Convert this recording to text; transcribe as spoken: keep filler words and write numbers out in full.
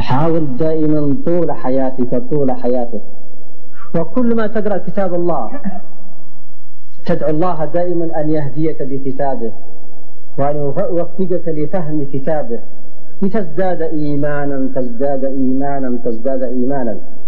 حاول دائما طول حياتك طول حياتك وكل ما تقرأ كتاب الله تدعو الله دائما أن يهديك بكتابه وأن يوفقك لفهم كتابه لتزداد إيمانا تزداد إيمانا تزداد إيمانا